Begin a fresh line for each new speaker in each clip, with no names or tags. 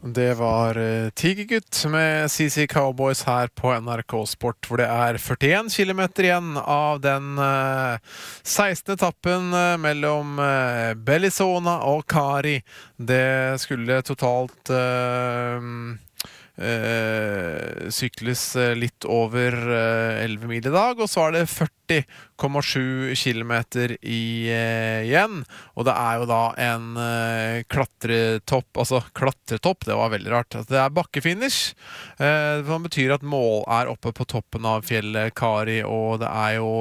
Det var Tigergutt med CC Cowboys her på NRK Sport, hvor det er 41 kilometer igjen av den 16. etappen mellom Bellinzona og Kari. Det skulle totalt sykles litt over 11 mil i dag, og så er det 40,7 kilometer igjen, og det er jo da en klatretopp, det var veldig rart. Det er bakkefinish, det betyr at mål er oppe på toppen av fjellet Kari, og det er jo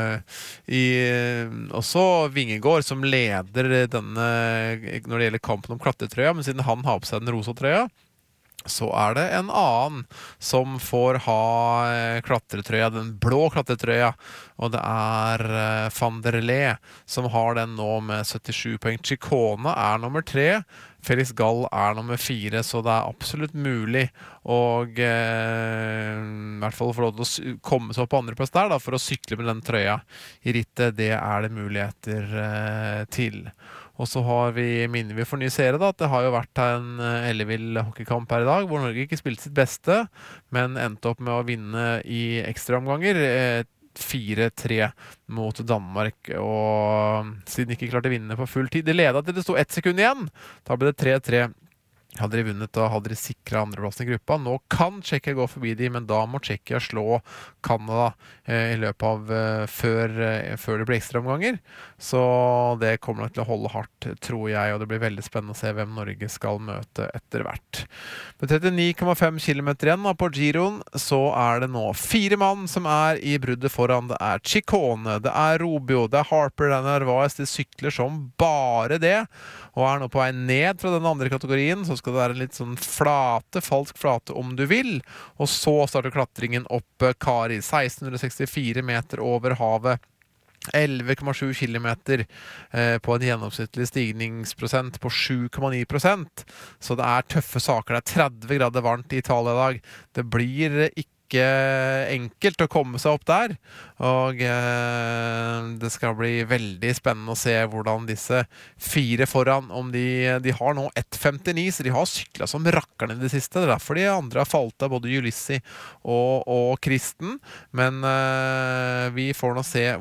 også Vingegård som leder denne når det gjelder kampen om klatretrøya, men siden han har på seg den rosa trøya, så er det en annen som får ha klatretrøya, den blå klatretrøya, og det er Van der Lee som har den nå med 77 poeng. Ciccone er nummer 3, Felix Gall er nummer 4, så det er absolutt mulig og i hvert fall få lov til å komme seg opp på andreplass der da, for å sykle med den trøya i rittet. Det er det muligheter til. Og så minner vi for nye seere da, at det har jo vært en ellevill hockeykamp her i dag, hvor Norge ikke spilte sitt beste, men endte opp med å vinne i ekstraomganger 4-3 mot Danmark, og siden de ikke klarte å vinne på full tid, det ledet til det sto 1 sekund igjen, da ble det 3-3. Hadde de vunnet, da hadde de sikret andreplassen i gruppa. Nå kan Tsjekkia gå forbi de, men da må Tsjekkia slå Kanada i løpet av før det blir ekstraomganger. Så det kommer nok til å holde hardt, tror jeg, og det blir veldig spennende å se hvem Norge skal møte etter hvert. Med 39,5 kilometer igjen på Giroen, så er det nå 4 mann som er i bruddet foran. Det er Ciccone, det er Rubio, det er Harper, det er Narvaez, de sykler som bare det, og er nå på vei ned fra den andre kategorien, så skal det være en litt sånn falsk flate om du vil, og så starter klatringen opp Kari, 1664 meter over havet, 11,7 kilometer på en gjennomsnittlig stigningsprosent på 7,9%, så det er tøffe saker. Det er 30 grader varmt i Italia i dag. Det blir ikke enkelt å komme seg opp der, og det skal bli veldig spennende å se hvordan disse 4 foran, om de har nå 1,59, så de har syklet som rakkerne i det siste. Det er derfor de andre har falt av, både Ulissi og Kristen, men vi får nå se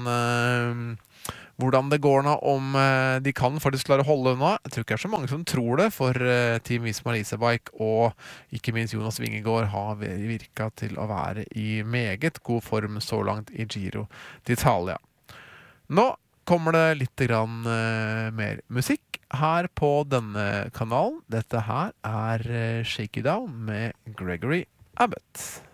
hvordan det går nå, om de kan faktisk klare å holde unna. Jeg tror ikke det er så mange som tror det, for Team Visma Leasebike og ikke minst Jonas Vingegård har virket til å være i meget god form så langt i Giro d'Italia. Nå kommer det litt mer musikk her på denne kanalen. Dette her er Shake It Down med Gregory Abbott.